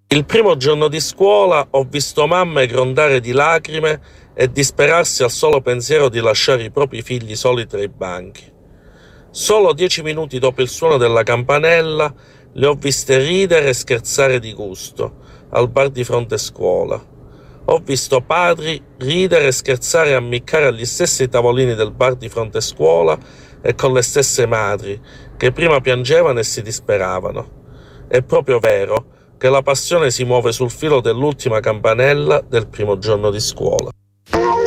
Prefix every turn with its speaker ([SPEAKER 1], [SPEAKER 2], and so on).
[SPEAKER 1] Il primo giorno di scuola ho visto mamme grondare di lacrime e disperarsi al solo pensiero di lasciare i propri figli soli tra i banchi. Solo 10 minuti dopo il suono della campanella le ho viste ridere e scherzare di gusto al bar di fronte scuola. Ho visto padri ridere e scherzare e ammiccare agli stessi tavolini del bar di fronte scuola e con le stesse madri che prima piangevano e si disperavano. È proprio vero che la passione si muove sul filo dell'ultima campanella del primo giorno di scuola.